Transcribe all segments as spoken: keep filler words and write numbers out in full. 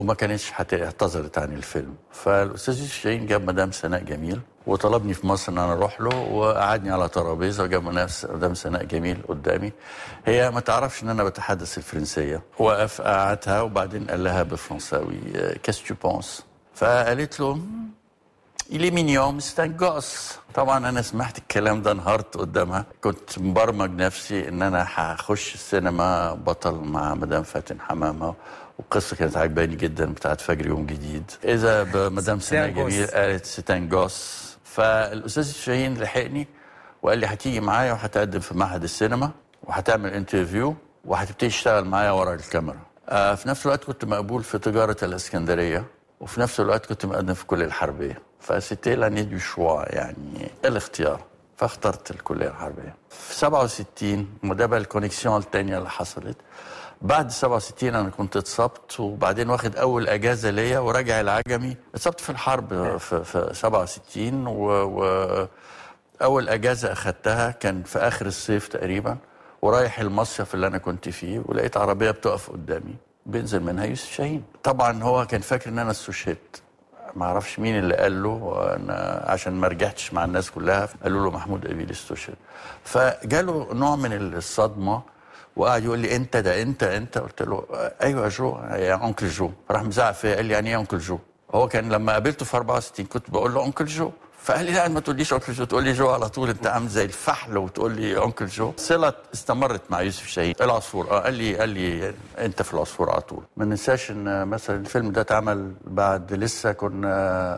وما كانتش اعتذرت عن الفيلم. فالاستاذ يوسف شاهين جاب مدام سناء جميل وطلبني في مصر ان انا اروح له، وقعدني على ترابيزه وجاب مدام سناء جميل قدامي. هي ما تعرفش ان انا بتحدث الفرنسيه. وقف قعدها وبعدين قال لها بالفرنساوي كاس تو بونس، فقالت له إلي مينيون ستان جوس. طبعا انا سمعت الكلام ده انهارت قدامها. كنت مبرمج نفسي ان انا هخش السينما بطل مع مدام فاتن حمامه، والقصه كانت عجباني جدا بتاعت فجر يوم جديد. اذا بمدام سناء جميل قالت ستان جوس. فالاستاذ شاهين لحقني وقال لي هتيجي معايا وهتقدم في معهد السينما وهتعمل انترفيو وهتبتدي تشتغل معايا ورا الكاميرا. آه في نفس الوقت كنت مقبول في تجاره الاسكندريه، وفي نفس الوقت كنت مقدم في الكليه الحربيه. فسيتي لاني دو شوا، يعني الاختيار. فاخترت الكليه الحربيه في سبعة وستين. وده بقى الكونكسيون الثانيه اللي حصلت. بعد سبعة وستين انا كنت اتصبت، وبعدين واخد اول اجازه ليا وراجع العجمي. اتصبت في الحرب في, في سبعة وستين، واول اجازه اخدتها كان في اخر الصيف تقريبا، ورايح المصيف اللي انا كنت فيه، ولقيت عربيه بتقف قدامي بينزل منها يوسف شاهين. طبعا هو كان فاكر ان انا استشهدت. ما اعرفش مين اللي قال له، انا عشان ما رجعتش مع الناس كلها قالوا له محمود ابيل استشهد. فجاله نوع من الصدمه وقعد يقول لي انت ده انت انت قلت له ايوه جو يا انكل جو. راح مزعق فيا قال لي يعني ايه انكل جو؟ هو كان لما قابلته في أربعة وستين كنت بقول له انكل جو، فقال لي لا ما تقوليش انكل جو، تقول لي جو على طول، انت عامل زي الفحل وتقول لي انكل جو. صله استمرت مع يوسف شاهين. العصفور اه قال لي قال لي انت في العصفور على طول. ما ننساش ان مثلا الفيلم ده اتعمل بعد لسه كنا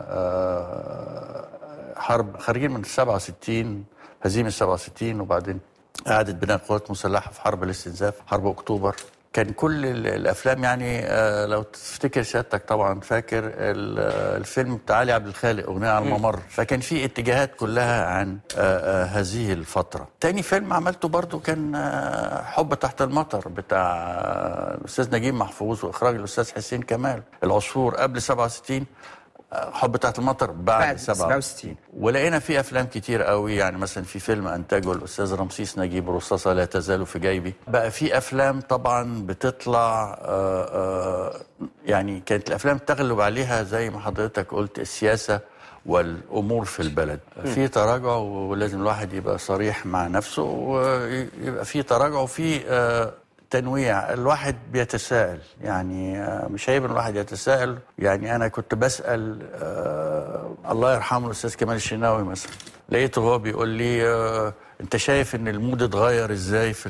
حرب خارجين من سبعة وستين، هزيمه سبعة وستين، وبعدين إعادة بناء قوات مسلحة في حرب الاستنزاف، حرب أكتوبر. كان كل الأفلام يعني آه لو تفتكر سيادتك طبعا فاكر الفيلم بتاع علي عبد الخالق أغنية على الممر. فكان في اتجاهات كلها عن آه آه هذه الفترة. تاني فيلم عملته برضو كان آه حب تحت المطر بتاع آه الأستاذ نجيب محفوظ وإخراج الأستاذ حسين كمال. العصفور قبل سبعة وستين، حب تحت المطر بعد سبعة وستين. ولقينا في افلام كتير قوي، يعني مثلا في فيلم انتجه الاستاذ رمسيس نجيب رصاصه لا تزال في جيبي. بقى في افلام طبعا بتطلع آآ آآ يعني كانت الافلام تغلب عليها زي ما حضرتك قلت السياسه والامور في البلد. في تراجع، ولازم الواحد يبقى صريح مع نفسه، ويبقى في تراجع وفي تنويع. الواحد بيتساءل، يعني مش عيب الواحد يتساءل. يعني انا كنت بسال آه الله يرحمه الاستاذ كمال الشناوي مثلا، لقيته هو بيقول لي آه انت شايف ان المود اتغير ازاي في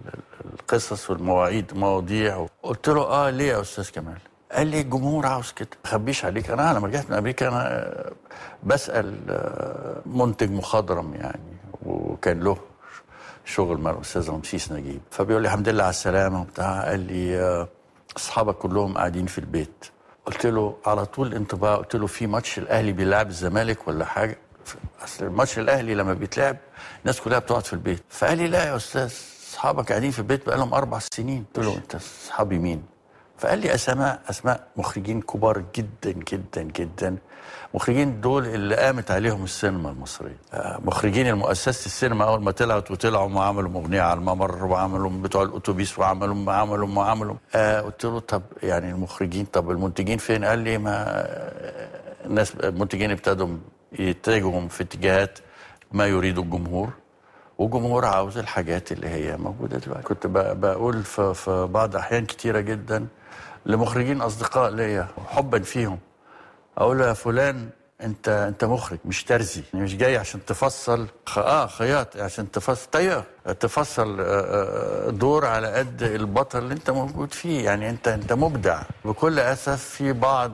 القصص والمواعيد مواضيع؟ قلت له اه ليه يا استاذ كمال؟ قال لي الجمهور عاوز كده. ما اخبيش عليك، انا لما رجعت من امريكا انا بسال آه منتج مخضرم يعني، وكان له شغل مع الاستاذ رمسيس نجيب، فبيقول لي الحمد لله على السلامه وبتاع. قال لي اصحابك كلهم قاعدين في البيت. قلت له على طول انطباع، قلت له في ماتش الاهلي بيلعب الزمالك ولا حاجه؟ اصل الماتش الاهلي لما بيتلعب الناس كلها بتقعد في البيت. فقال لي لا يا استاذ اصحابك قاعدين في البيت بقالهم اربع سنين. قلت له انت اصحابي مين؟ فقال لي اسماء اسماء مخرجين كبار جدا جدا جدا. مخرجين دول اللي قامت عليهم السينما المصريه. مخرجين المؤسسه السينما اول ما طلعت وطلعوا وعملوا مغنيه على الممر، وعملوا بتوع الاتوبيس، وعملوا عملوا وعملوا آه قلت له طب يعني المخرجين، طب المنتجين فين؟ قال لي ما الناس المنتجين ابتدوا يتجهوا في اتجاهات ما يريد الجمهور، والجمهور عاوز الحاجات اللي هي موجوده دلوقتي. كنت بقول في بعض احيان كتيره جدا لمخرجين اصدقاء ليا حبا فيهم، اقول له يا فلان انت انت مخرج مش ترزي، مش جاي عشان تفصل اه خياط، عشان تفصل طيار، تفصل دور على قد البطل اللي انت موجود فيه. يعني انت انت مبدع. بكل اسف في بعض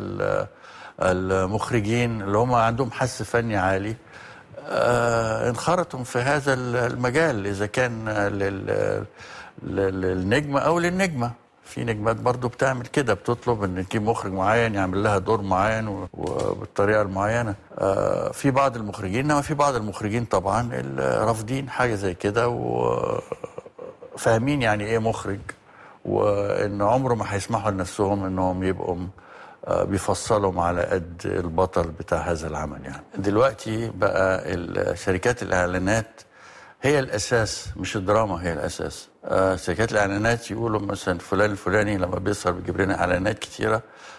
المخرجين اللي هم عندهم حس فني عالي آه انخرطوا في هذا المجال، اذا كان لل للنجمه او للنجمه. في نجمات برضو بتعمل كده، بتطلب ان تجيب مخرج معين يعمل لها دور معين وبالطريقه المعينه. آه في بعض المخرجين، انما في بعض المخرجين طبعا رافضين حاجه زي كده، وفاهمين يعني ايه مخرج، وان عمره ما هيسمحوا لنفسهم انهم يبقوا آه بيفصلوا على قد البطل بتاع هذا العمل. يعني دلوقتي بقى شركات الاعلانات هي الاساس، مش الدراما هي الاساس. آه، شركات الاعلانات يقولوا مثلا فلان الفلاني لما بيظهر بيجيب لنا اعلانات كتيره،